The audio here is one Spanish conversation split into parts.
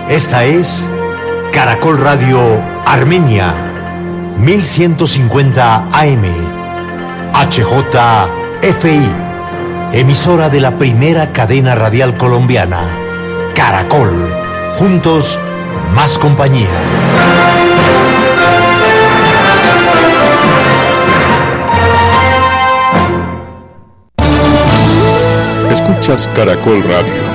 Esta es Caracol Radio Armenia, 1150 AM, HJFI, emisora de la primera cadena radial colombiana, Caracol, juntos, más compañía. Escuchas Caracol Radio.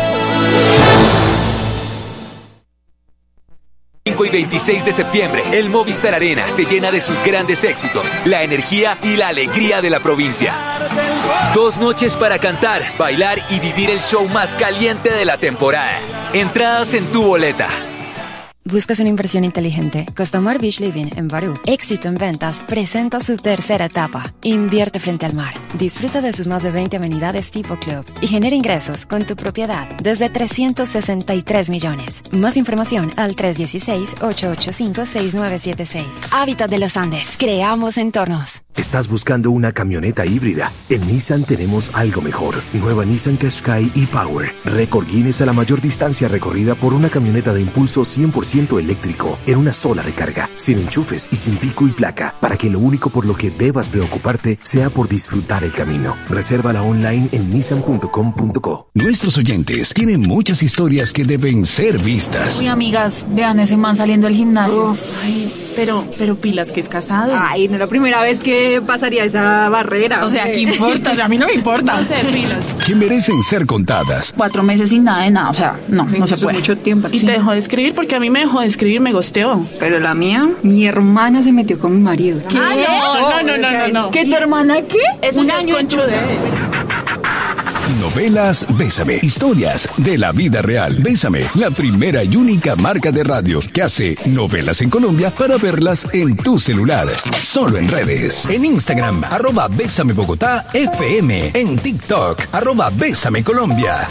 5 y 26 de septiembre, el Movistar Arena se llena de sus grandes éxitos, la energía y la alegría de la provincia. 2 noches para cantar, bailar y vivir el show más caliente de la temporada. Entradas en tu boleta. ¿Buscas una inversión inteligente? Costamare Beach Living en Barú, éxito en ventas, presenta su tercera etapa. Invierte frente al mar. Disfruta de sus más de 20 amenidades tipo club y genera ingresos con tu propiedad desde 363 millones. Más información al 316-885-6976. Hábitat de los Andes. Creamos entornos. ¿Estás buscando una camioneta híbrida? En Nissan tenemos algo mejor. Nueva Nissan Qashqai e-Power. Récord Guinness a la mayor distancia recorrida por una camioneta de impulso 100% eléctrico en una sola recarga, sin enchufes y sin pico y placa, para que lo único por lo que debas preocuparte sea por disfrutar el camino. Resérvala online en nissan.com.co. Nuestros oyentes tienen muchas historias que deben ser vistas. Uy, amigas, vean ese man saliendo del gimnasio. Ay, pero pilas que es casado. Ay, no es la primera vez que pasaría esa barrera. O sea, ¿qué importa? O sea, a mí no me importa. No sé, pilas. Que merecen ser contadas. 4 meses sin nada de nada, o sea, no se puede. Mucho tiempo. Y te dejó de escribir porque a mí me dejó de escribir, me gosteó. Pero la mía, mi hermana se metió con mi marido. ¿Qué? No. ¿Qué, tu hermana qué? Es un año conchudo. Novelas Bésame. Historias de la vida real. Bésame, la primera y única marca de radio que hace novelas en Colombia para verlas en tu celular. Solo en redes. En Instagram, @Bésame Bogotá FM. En TikTok, @Bésame Colombia.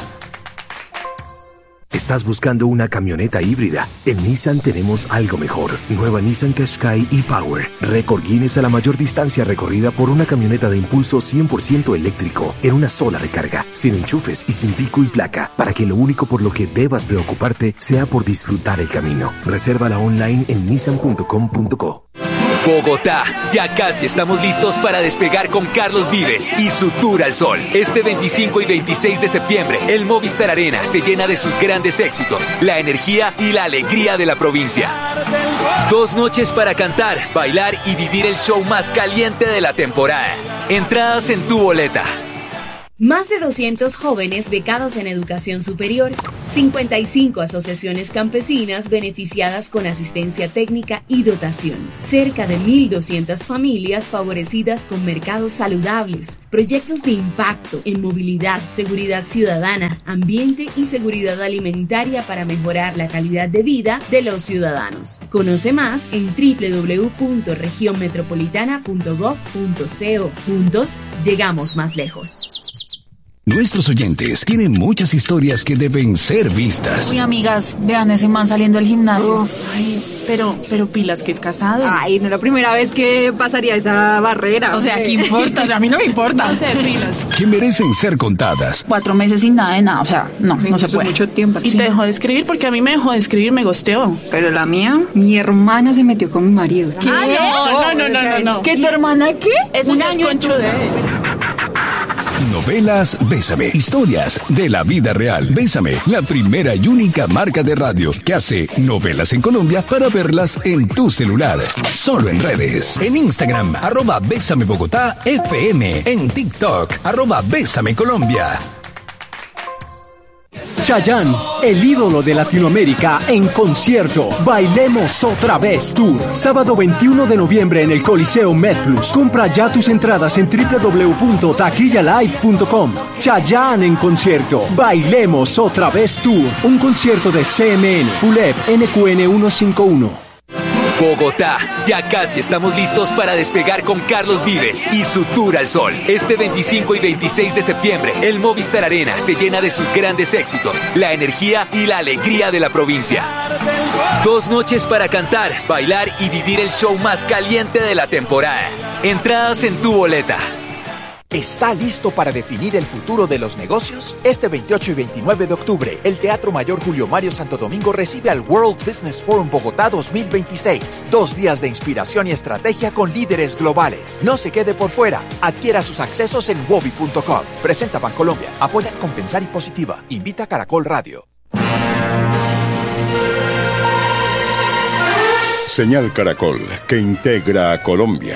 ¿Estás buscando una camioneta híbrida? En Nissan tenemos algo mejor. Nueva Nissan Qashqai e-Power. Récord Guinness a la mayor distancia recorrida por una camioneta de impulso 100% eléctrico en una sola recarga, sin enchufes y sin pico y placa, para que lo único por lo que debas preocuparte sea por disfrutar el camino. Resérvala online en nissan.com.co. Bogotá, ya casi estamos listos para despegar con Carlos Vives y su Tour al Sol. Este 25 y 26 de septiembre, el Movistar Arena se llena de sus grandes éxitos, la energía y la alegría de la provincia. 2 noches para cantar, bailar y vivir el show más caliente de la temporada. Entradas en tu boleta. Más de 200 jóvenes becados en educación superior, 55 asociaciones campesinas beneficiadas con asistencia técnica y dotación, cerca de 1.200 familias favorecidas con mercados saludables, proyectos de impacto en movilidad, seguridad ciudadana, ambiente y seguridad alimentaria para mejorar la calidad de vida de los ciudadanos. Conoce más en www.regionmetropolitana.gov.co. Juntos, llegamos más lejos. Nuestros oyentes tienen muchas historias que deben ser vistas. Uy, amigas, vean ese man saliendo del gimnasio. Ay, pero pilas que es casado. Ay, no es la primera vez que pasaría esa barrera. O sea, ¿qué importa? O sea, a mí no me importa. No sé, pilas. Que merecen ser contadas. 4 meses sin nada de nada, o sea, no se puede. Mucho tiempo. Y te dejó de escribir porque a mí me dejó de escribir, me gosteó. Pero la mía, mi hermana se metió con mi marido. ¿Qué? No. ¿Qué, tu hermana qué? Es un año conchudo. Novelas Bésame. Historias de la vida real. Bésame, la primera y única marca de radio que hace novelas en Colombia para verlas en tu celular. Solo en redes. En Instagram, @Bésame Bogotá FM. En TikTok, @Bésame Colombia. Chayanne, el ídolo de Latinoamérica, en concierto. Bailemos otra vez Tour. Sábado 21 de noviembre en el Coliseo MedPlus. Compra ya tus entradas en www.taquillalive.com. Chayanne en concierto. Bailemos otra vez Tour. Un concierto de CMN, PULEP, NQN 151. Bogotá, ya casi estamos listos para despegar con Carlos Vives y su Tour al Sol. Este 25 y 26 de septiembre, el Movistar Arena se llena de sus grandes éxitos, la energía y la alegría de la provincia. 2 noches para cantar, bailar y vivir el show más caliente de la temporada. Entradas en tu boleta. ¿Está listo para definir el futuro de los negocios? Este 28 y 29 de octubre, el Teatro Mayor Julio Mario Santo Domingo recibe al World Business Forum Bogotá 2026. 2 días de inspiración y estrategia con líderes globales. No se quede por fuera. Adquiera sus accesos en wobi.com. Presenta Bancolombia. Apoya Compensar y Positiva. Invita a Caracol Radio. Señal Caracol, que integra a Colombia.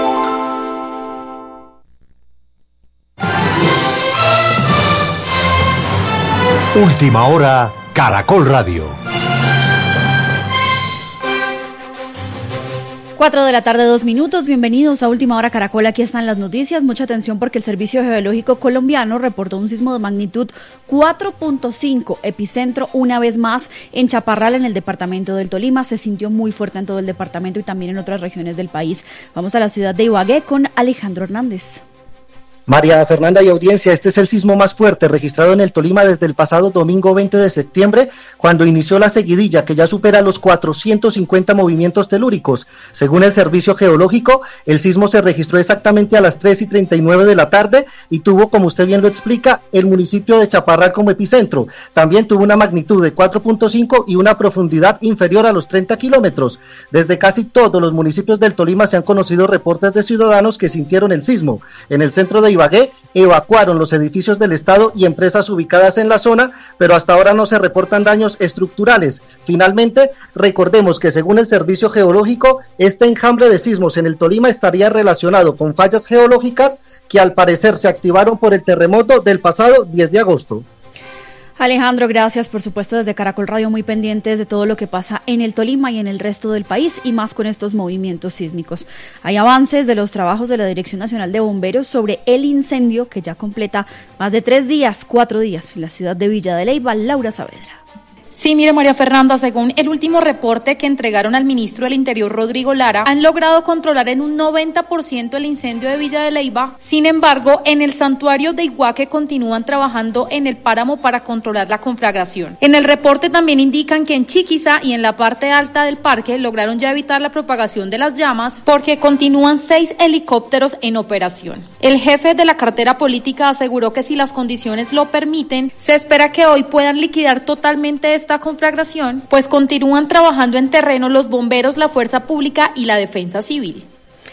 Última hora, Caracol Radio. 4 de la tarde, 2 minutos. Bienvenidos a Última Hora Caracol. Aquí están las noticias. Mucha atención porque el Servicio Geológico Colombiano reportó un sismo de magnitud 4.5, epicentro una vez más en Chaparral, en el departamento del Tolima. Se sintió muy fuerte en todo el departamento y también en otras regiones del país. Vamos a la ciudad de Ibagué con Alejandro Hernández. María Fernanda y audiencia, este es el sismo más fuerte registrado en el Tolima desde el pasado domingo 20 de septiembre, cuando inició la seguidilla que ya supera los 450 movimientos telúricos. Según el Servicio Geológico, el sismo se registró exactamente a las 3:39 de la tarde y tuvo, como usted bien lo explica, el municipio de Chaparral como epicentro. También tuvo una magnitud de 4.5 y una profundidad inferior a los 30 kilómetros. Desde casi todos los municipios del Tolima se han conocido reportes de ciudadanos que sintieron el sismo. En el centro de Ibagué evacuaron los edificios del Estado y empresas ubicadas en la zona, pero hasta ahora no se reportan daños estructurales. Finalmente, recordemos que según el Servicio Geológico, este enjambre de sismos en el Tolima estaría relacionado con fallas geológicas que al parecer se activaron por el terremoto del pasado 10 de agosto. Alejandro, gracias, por supuesto, desde Caracol Radio muy pendientes de todo lo que pasa en el Tolima y en el resto del país y más con estos movimientos sísmicos. Hay avances de los trabajos de la Dirección Nacional de Bomberos sobre el incendio que ya completa más de 4 días en la ciudad de Villa de Leyva. Laura Saavedra. Sí, mire, María Fernanda, según el último reporte que entregaron al ministro del Interior, Rodrigo Lara, han logrado controlar en un 90% el incendio de Villa de Leyva. Sin embargo, en el santuario de Iguaque continúan trabajando en el páramo para controlar la conflagración. En el reporte también indican que en Chiquiza y en la parte alta del parque lograron ya evitar la propagación de las llamas porque continúan 6 helicópteros en operación. El jefe de la cartera política aseguró que si las condiciones lo permiten, se espera que hoy puedan liquidar totalmente esta conflagración, pues continúan trabajando en terreno los bomberos, la fuerza pública y la defensa civil.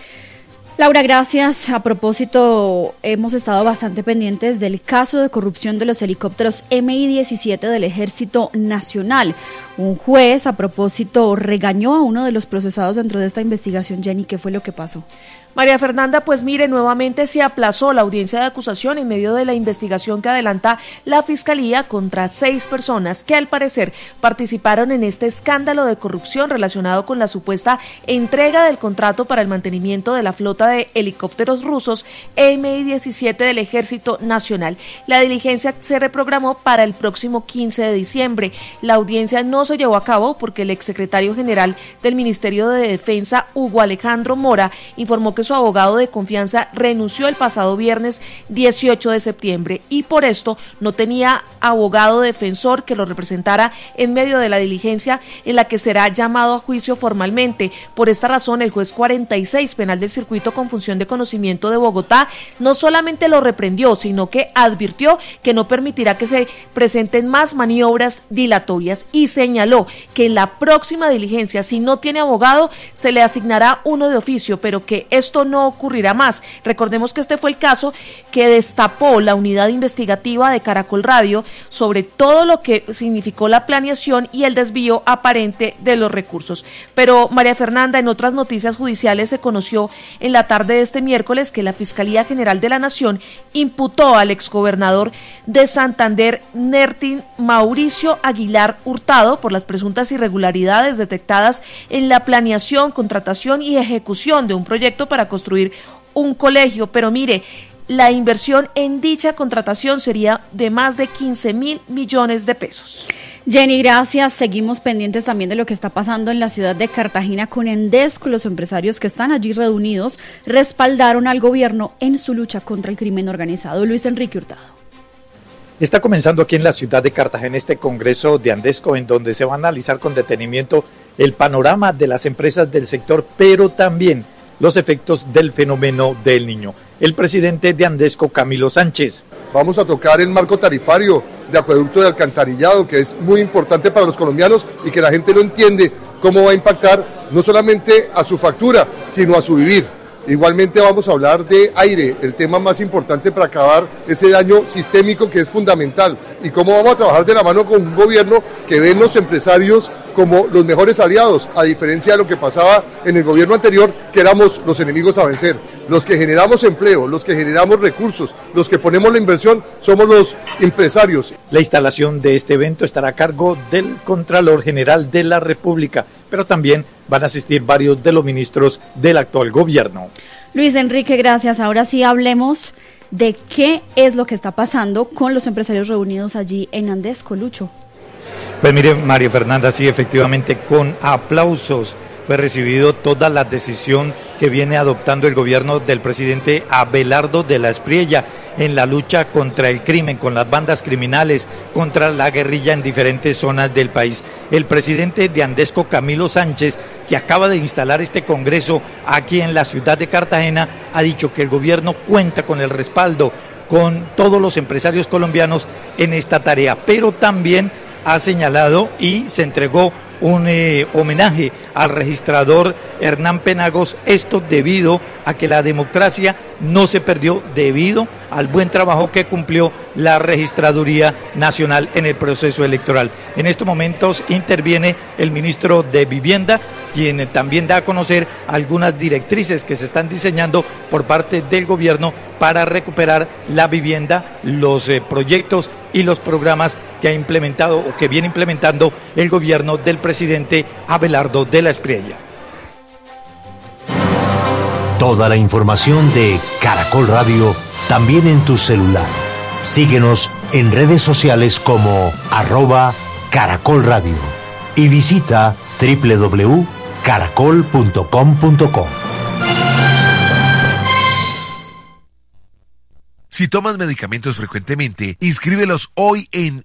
Laura, gracias. A propósito, hemos estado bastante pendientes del caso de corrupción de los helicópteros Mi-17 del Ejército Nacional. Un juez, a propósito, regañó a uno de los procesados dentro de esta investigación. Jenny, ¿qué fue lo que pasó? María Fernanda, pues mire, nuevamente se aplazó la audiencia de acusación en medio de la investigación que adelanta la Fiscalía contra 6 personas que al parecer participaron en este escándalo de corrupción relacionado con la supuesta entrega del contrato para el mantenimiento de la flota de helicópteros rusos Mi-17 del Ejército Nacional. La diligencia se reprogramó para el próximo 15 de diciembre. La audiencia no se llevó a cabo porque el exsecretario general del Ministerio de Defensa, Hugo Alejandro Mora, informó que su abogado de confianza renunció el pasado viernes 18 de septiembre y por esto no tenía abogado defensor que lo representara en medio de la diligencia en la que será llamado a juicio formalmente. Por esta razón, el juez 46 penal del circuito con función de conocimiento de Bogotá no solamente lo reprendió, sino que advirtió que no permitirá que se presenten más maniobras dilatorias y señaló que en la próxima diligencia, si no tiene abogado, se le asignará uno de oficio, pero que esto no ocurrirá más. Recordemos que este fue el caso que destapó la unidad investigativa de Caracol Radio sobre todo lo que significó la planeación y el desvío aparente de los recursos. Pero María Fernanda, en otras noticias judiciales se conoció en la tarde de este miércoles que la Fiscalía General de la Nación imputó al exgobernador de Santander, Nertin Mauricio Aguilar Hurtado, por las presuntas irregularidades detectadas en la planeación, contratación y ejecución de un proyecto para construir un colegio. Pero mire, la inversión en dicha contratación sería de más de 15.000 millones de pesos. Jenny, gracias. Seguimos pendientes también de lo que está pasando en la ciudad de Cartagena con Endesco. Los empresarios que están allí reunidos respaldaron al gobierno en su lucha contra el crimen organizado. Luis Enrique Hurtado. Está comenzando aquí en la ciudad de Cartagena este congreso de Endesco, en donde se va a analizar con detenimiento el panorama de las empresas del sector, pero también los efectos del fenómeno del Niño. El presidente de Andesco, Camilo Sánchez. Vamos a tocar el marco tarifario de acueducto de alcantarillado, que es muy importante para los colombianos y que la gente no entiende cómo va a impactar no solamente a su factura, sino a su vivir. Igualmente vamos a hablar de aire, el tema más importante para acabar ese daño sistémico que es fundamental, y cómo vamos a trabajar de la mano con un gobierno que ve en los empresarios como los mejores aliados, a diferencia de lo que pasaba en el gobierno anterior, que éramos los enemigos a vencer. Los que generamos empleo, los que generamos recursos, los que ponemos la inversión, somos los empresarios. La instalación de este evento estará a cargo del Contralor General de la República, pero también van a asistir varios de los ministros del actual gobierno. Luis Enrique, gracias. Ahora sí hablemos de qué es lo que está pasando con los empresarios reunidos allí en Andesco, Lucho. Pues mire, María Fernanda, sí, efectivamente, con aplausos fue recibido toda la decisión que viene adoptando el gobierno del presidente Abelardo de la Espriella en la lucha contra el crimen, con las bandas criminales, contra la guerrilla en diferentes zonas del país. El presidente de Andesco, Camilo Sánchez, que acaba de instalar este congreso aquí en la ciudad de Cartagena, ha dicho que el gobierno cuenta con el respaldo con todos los empresarios colombianos en esta tarea, pero también ha señalado y se entregó un homenaje al registrador Hernán Penagos, esto debido a que la democracia no se perdió debido al buen trabajo que cumplió la Registraduría Nacional en el proceso electoral. En estos momentos interviene el ministro de Vivienda, quien también da a conocer algunas directrices que se están diseñando por parte del gobierno para recuperar la vivienda, los proyectos y los programas que ha implementado o que viene implementando el gobierno del presidente Abelardo de la Espriella. Toda la información de Caracol Radio también en tu celular. Síguenos en redes sociales como @Caracol Radio y visita www.caracol.com.co. Si tomas medicamentos frecuentemente, inscríbelos hoy en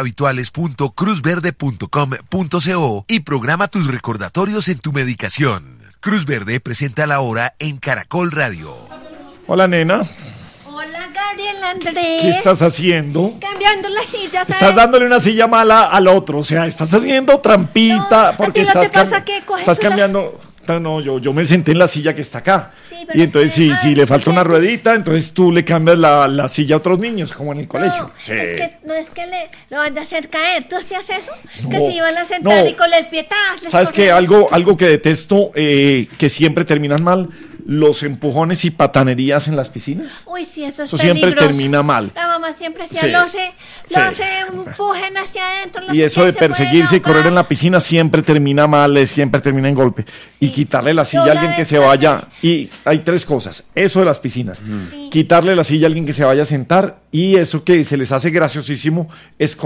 loshabituales.cruzverde.com.co y programa tus recordatorios en tu medicación. Cruz Verde presenta la hora en Caracol Radio. Hola, nena. Hola, Gabriel Andrés. ¿Qué estás haciendo? Cambiando las sillas. Estás dándole una silla mala al otro, o sea, estás haciendo trampita porque estás cambiando. No, yo me senté en la silla que está acá. Sí, y entonces si le falta una ruedita, entonces tú le cambias la silla a otros niños, como en el colegio. Sí. No es que lo vaya a hacer caer. ¿Tú hacías eso? No, que se iban a sentar y con el pietazo. ¿Sabes qué? Algo que detesto, que siempre terminan mal, los empujones y patanerías en las piscinas. Uy, sí, eso es peligroso. Siempre termina mal. La mamá siempre decía, sí. Empujen hacia adentro. Y eso de perseguirse y correr en la piscina siempre termina mal, siempre termina en golpe. Sí. Y quitarle la silla a alguien que se vaya. Y hay tres cosas. Eso de las piscinas. Sí. Quitarle la silla a alguien que se vaya a sentar. Y eso que se les hace graciosísimo es